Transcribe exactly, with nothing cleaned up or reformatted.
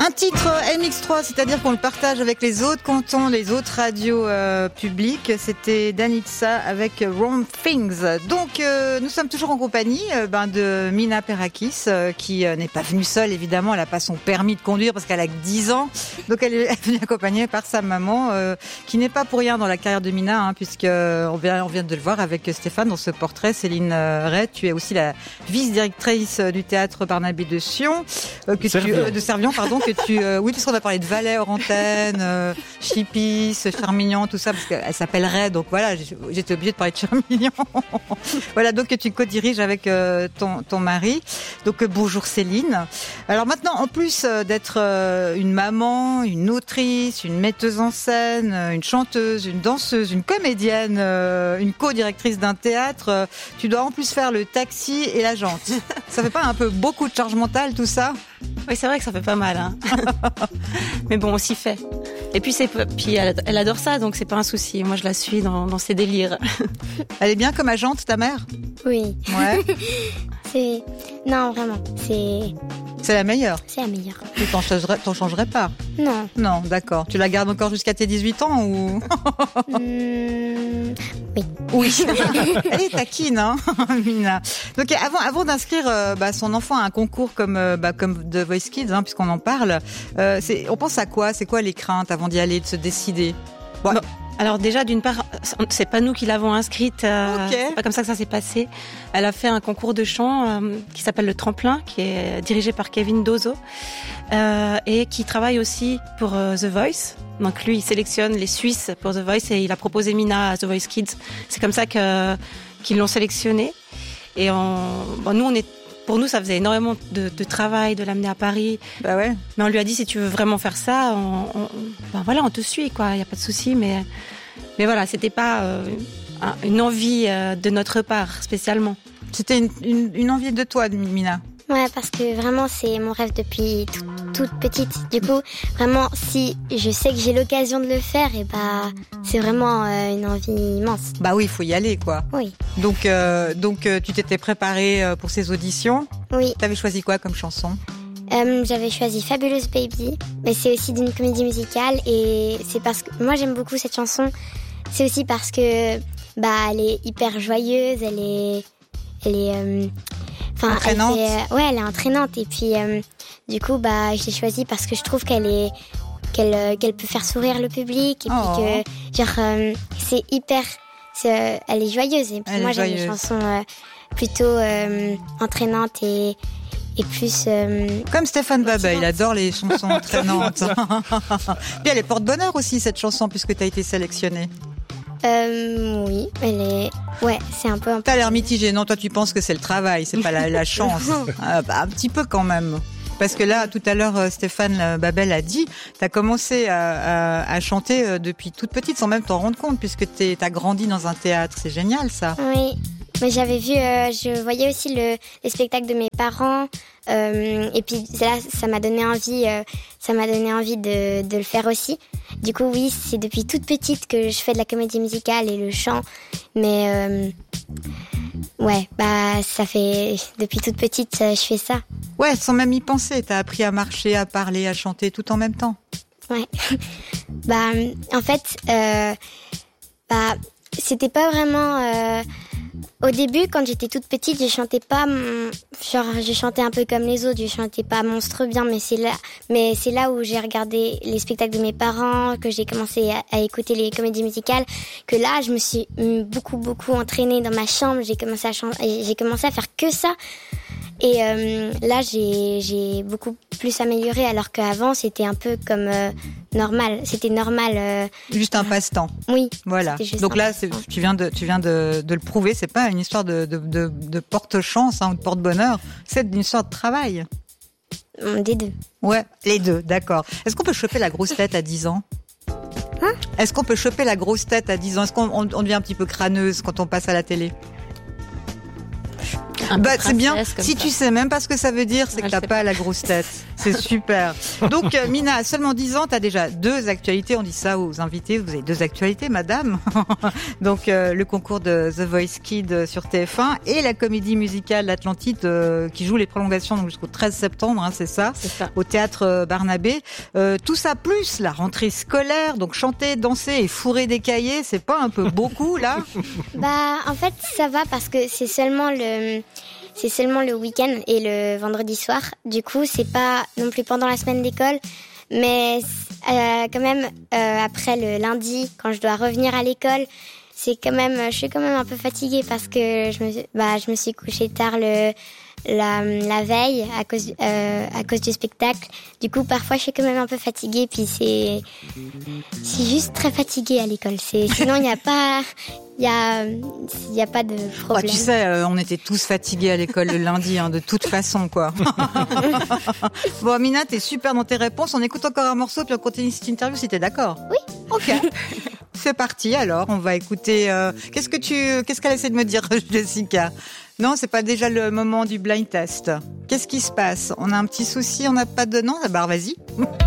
Un titre M X trois, c'est-à-dire qu'on le partage avec les autres cantons, les autres radios euh, publiques. C'était Danitza avec Wrong Things. Donc, euh, nous sommes toujours en compagnie euh, ben, de Mina Perakis, euh, qui euh, n'est pas venue seule, évidemment. Elle n'a pas son permis de conduire parce qu'elle a que dix ans. Donc, elle est venue accompagnée par sa maman, euh, qui n'est pas pour rien dans la carrière de Mina, hein, puisque on vient, on vient de le voir avec Stéphane dans ce portrait. Céline euh, Ray, tu es aussi la vice-directrice du théâtre Barnabé de Sion, euh, que tu, euh, de Servion, pardon. Que tu, euh, oui, parce qu'on a parlé de Valais hors antenne, euh, Chipis, Charmignon, tout ça, parce qu'elle s'appelle Ray, donc voilà, j'étais obligée de parler de Charmignon. Voilà, donc que tu co-diriges avec euh, ton, ton mari. Donc euh, bonjour Céline. Alors maintenant, en plus euh, d'être euh, une maman, une autrice, une metteuse en scène, une chanteuse, une danseuse, une comédienne, euh, une co-directrice d'un théâtre, euh, tu dois en plus faire le taxi et la jante. Ça fait pas un peu beaucoup de charge mentale tout ça ? Oui, c'est vrai que ça fait pas mal, hein. Mais bon, on s'y fait. Et puis, c'est, puis elle, elle adore ça, donc c'est pas un souci. Moi, je la suis dans, dans ses délires. Elle est bien comme agente, ta mère ? Oui. Ouais. C'est... Non, vraiment, c'est... C'est la meilleure ? C'est la meilleure. Tu t'en changerais, t'en changerais pas ? Non. Non, d'accord. Tu la gardes encore jusqu'à tes dix-huit ans ou ? mmh, Oui. Oui. Elle est taquine, hein, Mina. Donc avant, avant d'inscrire euh, bah, son enfant à un concours comme euh, bah, comme The Voice Kids, hein, puisqu'on en parle, euh, c'est, on pense à quoi ? C'est quoi les craintes avant d'y aller, de se décider ? Bon. Bon. Alors déjà, d'une part, c'est pas nous qui l'avons inscrite, euh, okay. C'est pas comme ça que ça s'est passé. Elle a fait un concours de chant euh, qui s'appelle Le Tremplin, qui est dirigé par Kevin Dozo, euh, et qui travaille aussi pour euh, The Voice. Donc lui, il sélectionne les Suisses pour The Voice et il a proposé Mina à The Voice Kids. C'est comme ça que qu'ils l'ont sélectionnée. Et on, bon, nous, on est Pour nous, ça faisait énormément de, de travail de l'amener à Paris. Bah ouais. Mais on lui a dit, si tu veux vraiment faire ça, on, on, ben voilà, on te suit, quoi. Il y a pas de souci, mais mais voilà, c'était pas euh, une envie euh, de notre part spécialement. C'était une, une, une envie de toi, Mina. Ouais, parce que vraiment, c'est mon rêve depuis tout, toute petite. Du coup, vraiment, si je sais que j'ai l'occasion de le faire, et bah, c'est vraiment euh, une envie immense. Bah oui, il faut y aller, quoi. Oui. Donc, euh, donc euh, tu t'étais préparée pour ces auditions ? Oui. T'avais choisi quoi comme chanson ? Euh, j'avais choisi Fabulous Baby, mais c'est aussi d'une comédie musicale et c'est parce que moi j'aime beaucoup cette chanson. C'est aussi parce que bah elle est hyper joyeuse, elle est, elle est, euh, enfin, entraînante. Elle fait, ouais, elle est entraînante et puis euh, du coup bah je l'ai choisie parce que je trouve qu'elle est, qu'elle, qu'elle peut faire sourire le public et oh. puis que genre euh, c'est hyper, c'est, elle est joyeuse et puis elle moi j'aime les chansons euh, plutôt euh, entraînantes et Et plus... Euh, Comme Stéphane Babel, il adore les chansons entraînantes. Puis elle est porte-bonheur aussi, cette chanson, puisque tu as été sélectionnée. Euh, oui, elle est... Ouais, c'est un peu... Un peu... T'as l'air mitigé. Non, toi, tu penses que c'est le travail, c'est pas la, la chance. euh, bah, un petit peu quand même. Parce que là, tout à l'heure, Stéphane Babel a dit, t'as commencé à, à, à chanter depuis toute petite, sans même t'en rendre compte, puisque t'es, t'as grandi dans un théâtre. C'est génial, ça. Oui. Mais j'avais vu, euh, je voyais aussi le, les spectacles de mes parents, euh, et puis là, ça m'a donné envie, euh, ça m'a donné envie de, de le faire aussi. Du coup, oui, c'est depuis toute petite que je fais de la comédie musicale et le chant, mais euh, ouais, bah ça fait depuis toute petite, je fais ça. Ouais, sans même y penser, t'as appris à marcher, à parler, à chanter tout en même temps. Ouais, bah en fait, euh, bah c'était pas vraiment. Euh, Au début, quand j'étais toute petite, je chantais pas, genre, je chantais un peu comme les autres, je chantais pas monstre bien, mais c'est là, mais c'est là où j'ai regardé les spectacles de mes parents, que j'ai commencé à, à écouter les comédies musicales, que là, je me suis beaucoup, beaucoup entraînée dans ma chambre, j'ai commencé à chanter, j'ai commencé à faire que ça. Et euh, là, j'ai, j'ai beaucoup plus amélioré, alors qu'avant, c'était un peu comme euh, normal. C'était normal. Euh, juste un passe-temps. Oui. Voilà. Donc là, c'est, tu viens de, tu viens de, de le prouver. C'est pas une histoire de, de, de, de porte-chance hein, ou de porte-bonheur. C'est une histoire de travail. Des deux. Ouais, les deux. D'accord. Est-ce qu'on peut choper la grosse tête à dix ans ? Hein ? Est-ce qu'on peut choper la grosse tête à dix ans ? Est-ce qu'on on, on devient un petit peu crâneuse quand on passe à la télé ? Un bah, c'est bien. Si ça. tu sais même pas ce que ça veut dire, c'est ouais, que t'as pas, pas la grosse tête. C'est super. Donc, euh, Mina, à seulement dix ans, tu as déjà deux actualités. On dit ça aux invités. Vous avez deux actualités, madame. Donc, euh, le concours de The Voice Kids sur T F un et la comédie musicale L'Atlantide euh, qui joue les prolongations donc jusqu'au treize septembre, hein, c'est ça, C'est ça. au théâtre Barnabé. Euh, tout ça plus la rentrée scolaire, donc chanter, danser et fourrer des cahiers, c'est pas un peu beaucoup, là? Bah, en fait, ça va parce que c'est seulement le, c'est seulement le week-end et le vendredi soir. Du coup, c'est pas non plus pendant la semaine d'école, mais euh, quand même euh, après le lundi, quand je dois revenir à l'école, c'est quand même, je suis quand même un peu fatiguée parce que je me, bah, je me suis couchée tard le, la, la veille à cause, euh, à cause du spectacle. Du coup, parfois, je suis quand même un peu fatiguée. Puis c'est, c'est juste très fatiguée à l'école. C'est, sinon, il n'y a pas, il y a, il y a pas de problème. Ah, tu sais, euh, on était tous fatigués à l'école le lundi, hein, de toute façon, quoi. Bon, Mina, t'es super dans tes réponses. On écoute encore un morceau, puis on continue cette interview, si t'es d'accord. Oui. Ok. C'est parti, alors. On va écouter... Euh, qu'est-ce que tu... Qu'est-ce qu'elle essaie de me dire, Jessica? Non, c'est pas déjà le moment du blind test. Qu'est-ce qui se passe? On a un petit souci, on n'a pas de... Non, bah, vas-y.